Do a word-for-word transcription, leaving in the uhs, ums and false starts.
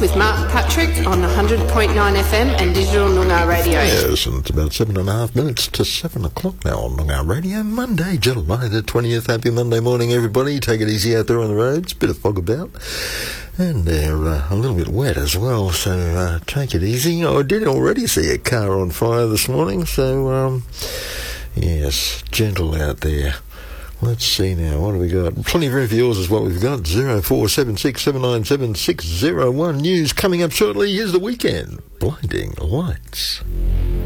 with Mark Patrick on one hundred point nine F M and Digital Noongar Radio. Yes, and it's about seven and a half minutes to seven o'clock now on Noongar Radio. Monday, July the twentieth. Happy Monday morning, everybody. Take it easy out there on the roads. Bit of fog about. And they're uh, a little bit wet as well, so uh, take it easy. I did already see a car on fire this morning, so, um, yes, gentle out there. Let's see now, what have we got? Plenty of room for yours is what we've got. zero four seven six seven nine seven six zero one. News coming up shortly. Here's the weekend. Blinding Lights.